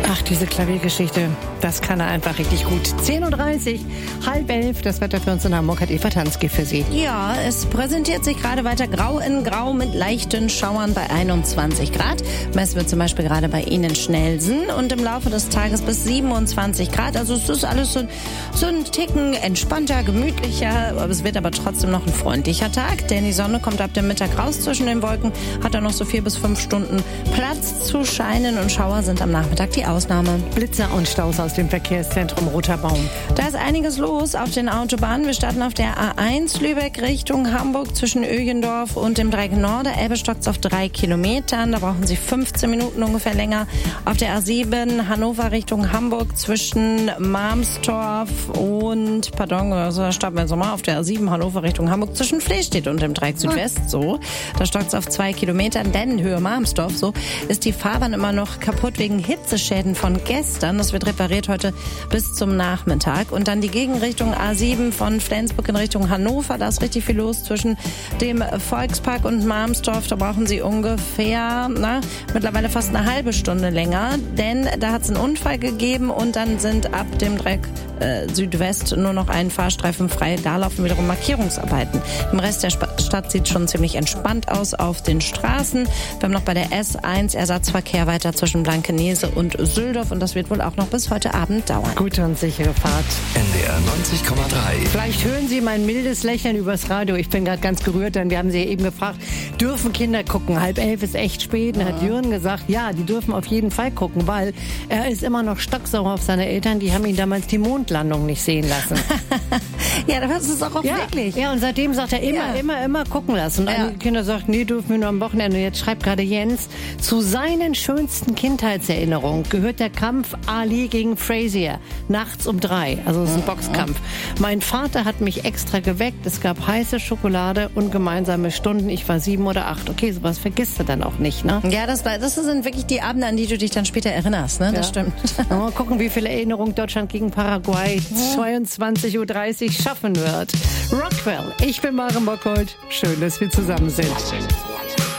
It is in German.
Ach, diese Klaviergeschichte, das kann er einfach richtig gut. 10.30 Uhr, 10:30, das Wetter für uns in Hamburg hat Eva Tanski für Sie. Ja, es präsentiert sich gerade weiter grau in grau mit leichten Schauern bei 21 Grad. Messen wir zum Beispiel gerade bei Ihnen in Schnellsen und im Laufe des Tages bis 27 Grad. Also es ist alles so ein Ticken entspannter, gemütlicher. Es wird aber trotzdem noch ein freundlicher Tag, denn die Sonne kommt ab dem Mittag raus zwischen den Wolken, hat dann noch so 4 bis 5 Stunden Platz zu scheinen und Schauer sind am Nachmittag die Ausnahme. Blitzer und Staus aus dem Verkehrszentrum Roter Baum. Da ist einiges los auf den Autobahnen. Wir starten auf der A1 Lübeck Richtung Hamburg zwischen Öjendorf und dem Dreieck Nord. Der Elbe stockt auf 3 Kilometern. Da brauchen Sie 15 Minuten ungefähr länger. Auf der A7 Hannover Richtung Hamburg zwischen Marmstorf und, da starten wir jetzt nochmal, auf der A7 Hannover Richtung Hamburg zwischen Flestedt und dem Dreieck Südwest. So, da stockt es auf 2 Kilometern, denn Höhe Marmstorf, so ist die Fahrbahn immer noch kaputt wegen Hitzeschäden von gestern. Das wird repariert heute bis zum Nachmittag. Und dann die Gegenrichtung A7 von Flensburg in Richtung Hannover. Da ist richtig viel los zwischen dem Volkspark und Marmstorf. Da brauchen Sie ungefähr, mittlerweile fast eine halbe Stunde länger. Denn da hat es einen Unfall gegeben und dann sind ab dem Dreieck Südwest nur noch einen Fahrstreifen frei. Da laufen wiederum Markierungsarbeiten. Im Rest der Stadt sieht schon ziemlich entspannt aus auf den Straßen. Wir haben noch bei der S1 Ersatzverkehr weiter zwischen Blankenese und Süldorf und das wird wohl auch noch bis heute Abend dauern. Gute und sichere Fahrt. NDR 90,3. Vielleicht hören Sie mein mildes Lächeln übers Radio. Ich bin gerade ganz gerührt, denn wir haben Sie ja eben gefragt, dürfen Kinder gucken? 10:30 ist echt spät. Und hat Jürgen gesagt, ja, die dürfen auf jeden Fall gucken, weil er ist immer noch stocksauer auf seine Eltern. Die haben ihn damals die Mondlandung nicht sehen lassen. Ja, das ist auch wirklich. Ja, und seitdem sagt er immer gucken lassen. Und einige Kinder sagen, nee, dürfen wir nur am Wochenende. Und jetzt schreibt gerade Jens, zu seinen schönsten Kindheitserinnerungen gehört der Kampf Ali gegen Frazier. Nachts um 3. Also es ist ein Boxkampf. Mein Vater hat mich extra geweckt. Es gab heiße Schokolade und gemeinsame Stunden. Ich war 7 oder 8. Okay, sowas vergisst du dann auch nicht, ne? Ja, das sind wirklich die Abende, an die du dich dann später erinnerst, ne? Das stimmt. Mal gucken, wie viele Erinnerungen Deutschland gegen Paraguay 22.30 Uhr schaffen wird. Rockwell, ich bin Maren Bockholt. Schön, dass wir zusammen sind.